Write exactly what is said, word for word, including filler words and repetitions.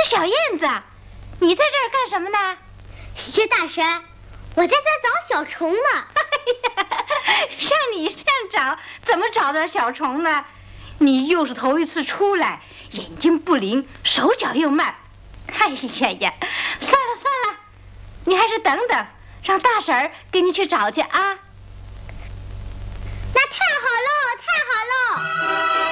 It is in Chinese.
小燕子，你在这儿干什么呢？ 薛大神，我在这找小虫呢。 哎呀，像你这样找，怎么找到小虫呢？你又是头一次出来，眼睛不灵，手脚又慢。哎呀呀，算了算了，你还是等等，让大婶儿给你去找去啊。 那太好喽，太好喽！